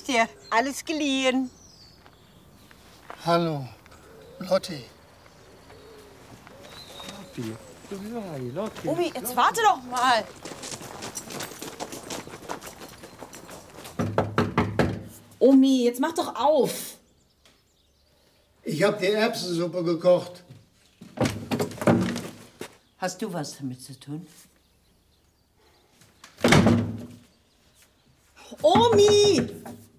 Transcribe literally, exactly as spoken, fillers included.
dir. Alles geliehen. Hallo, Lotti. Lotti. Lotti. Lotti. Omi, jetzt warte doch mal. Omi, jetzt mach doch auf. Ich habe die Erbsensuppe gekocht. Hast du was damit zu tun? Omi!